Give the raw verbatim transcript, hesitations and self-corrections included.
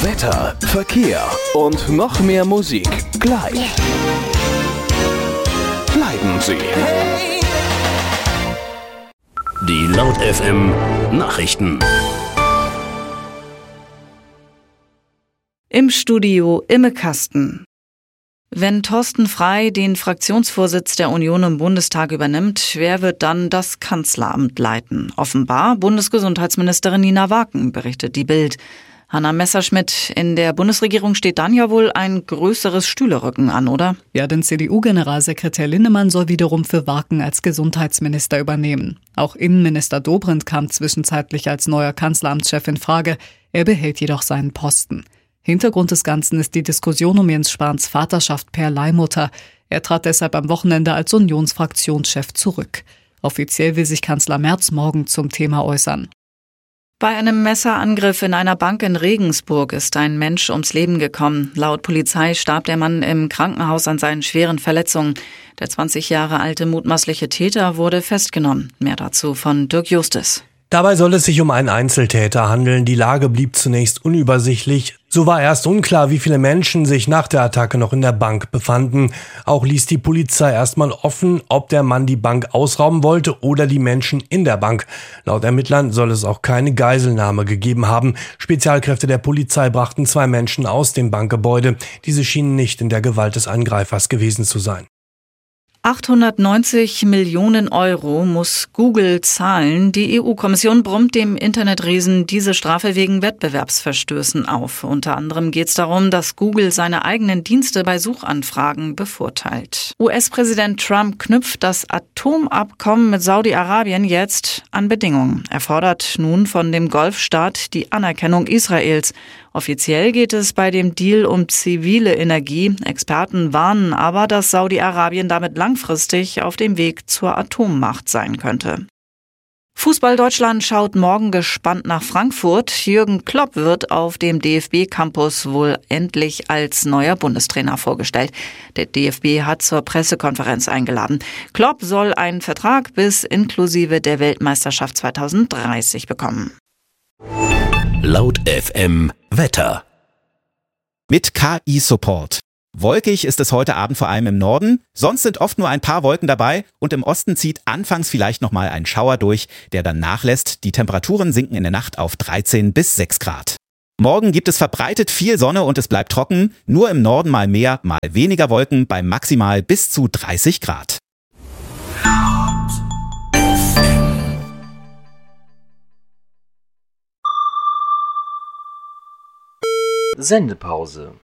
Wetter, Verkehr und noch mehr Musik gleich. Bleiben Sie. Die Laut F M Nachrichten. Im Studio Imme Kasten. Wenn Thorsten Frey den Fraktionsvorsitz der Union im Bundestag übernimmt, wer wird dann das Kanzleramt leiten? Offenbar Bundesgesundheitsministerin Nina Waken, berichtet die Bild. Hanna Messerschmidt, in der Bundesregierung steht dann ja wohl ein größeres Stühlerücken an, oder? Ja, denn C D U-Generalsekretär Linnemann soll wiederum für Waken als Gesundheitsminister übernehmen. Auch Innenminister Dobrindt kam zwischenzeitlich als neuer Kanzleramtschef in Frage. Er behält jedoch seinen Posten. Hintergrund des Ganzen ist die Diskussion um Jens Spahns Vaterschaft per Leihmutter. Er trat deshalb am Wochenende als Unionsfraktionschef zurück. Offiziell will sich Kanzler Merz morgen zum Thema äußern. Bei einem Messerangriff in einer Bank in Regensburg ist ein Mensch ums Leben gekommen. Laut Polizei starb der Mann im Krankenhaus an seinen schweren Verletzungen. Der zwanzig Jahre alte mutmaßliche Täter wurde festgenommen. Mehr dazu von Dirk Justus. Dabei soll es sich um einen Einzeltäter handeln. Die Lage blieb zunächst unübersichtlich. So war erst unklar, wie viele Menschen sich nach der Attacke noch in der Bank befanden. Auch ließ die Polizei erstmal offen, ob der Mann die Bank ausrauben wollte oder die Menschen in der Bank. Laut Ermittlern soll es auch keine Geiselnahme gegeben haben. Spezialkräfte der Polizei brachten zwei Menschen aus dem Bankgebäude. Diese schienen nicht in der Gewalt des Angreifers gewesen zu sein. achthundertneunzig Millionen Euro muss Google zahlen. Die E U-Kommission brummt dem Internetriesen diese Strafe wegen Wettbewerbsverstößen auf. Unter anderem geht es darum, dass Google seine eigenen Dienste bei Suchanfragen bevorteilt. U S-Präsident Trump knüpft das Atomabkommen mit Saudi-Arabien jetzt an Bedingungen. Er fordert nun von dem Golfstaat die Anerkennung Israels. Offiziell geht es bei dem Deal um zivile Energie. Experten warnen aber, dass Saudi-Arabien damit langfristig auf dem Weg zur Atommacht sein könnte. Fußball Deutschland schaut morgen gespannt nach Frankfurt. Jürgen Klopp wird auf dem D F B-Campus wohl endlich als neuer Bundestrainer vorgestellt. Der D F B hat zur Pressekonferenz eingeladen. Klopp soll einen Vertrag bis inklusive der Weltmeisterschaft zweitausenddreißig bekommen. Laut F M Wetter. Mit K I-Support. Wolkig ist es heute Abend vor allem im Norden, sonst sind oft nur ein paar Wolken dabei und im Osten zieht anfangs vielleicht nochmal ein Schauer durch, der dann nachlässt. Die Temperaturen sinken in der Nacht auf dreizehn bis sechs Grad. Morgen gibt es verbreitet viel Sonne und es bleibt trocken, nur im Norden mal mehr, mal weniger Wolken bei maximal bis zu dreißig Grad. Sendepause.